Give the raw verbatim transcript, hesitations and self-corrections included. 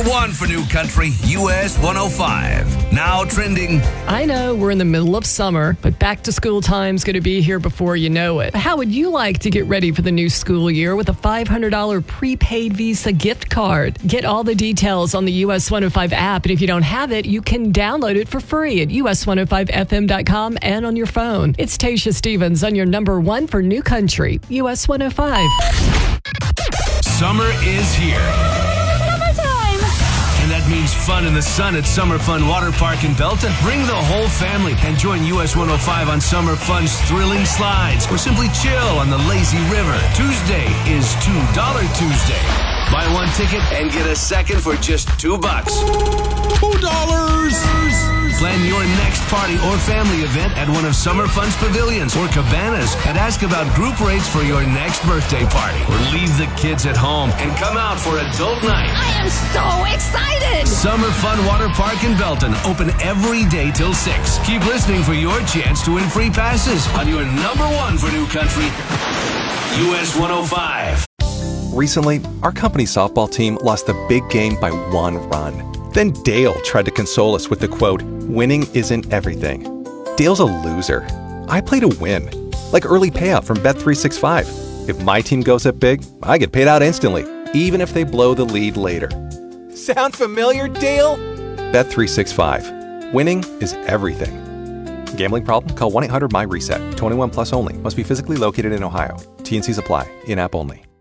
one for New Country, U S one oh five. Now trending. I know we're in the middle of summer, but back to school time's going to be here before you know it. How would you like to get ready for the new school year with a five hundred dollars prepaid Visa gift card? Get all the details on the U S one oh five app, and if you don't have it, you can download it for free at U S one oh five F M dot com and on your phone. It's Tasha Stevens on your number one for New Country, U S one oh five. Summer is here. Summertime! And that means fun in the sun at Summer Fun Water Park in Belton. Bring the whole family and join U S one oh five on Summer Fun's thrilling slides, or simply chill on the lazy river. Tuesday is two dollar Tuesday. Buy one ticket and get a second for just two bucks. Two dollars. Plan your next party or family event at one of Summer Fun's pavilions or cabanas, and ask about group rates for your next birthday party. Or leave the kids at home and come out for adult night. I am so excited! Summer Fun Water Park in Belton, open every day till six. Keep listening for your chance to win free passes on your number one for New Country, U S one oh five. Recently, our company softball team lost the big game by one run. Then Dale tried to console us with the quote, "Winning isn't everything." Dale's a loser. I play to win. Like early payout from Bet three sixty-five. If my team goes up big, I get paid out instantly, even if they blow the lead later. Sound familiar, Dale? Bet three sixty-five. Winning is everything. Gambling problem? Call one eight hundred M Y RESET. twenty-one plus only. Must be physically located in Ohio. T and Cs apply. In-app only.